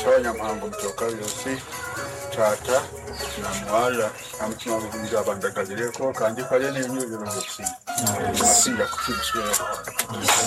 Sonya mpango mtoka yosi tata na mwala amutima bukunja abandagazireko kandi kale n'enyuzo n'okusi. Masinga kushibiswe.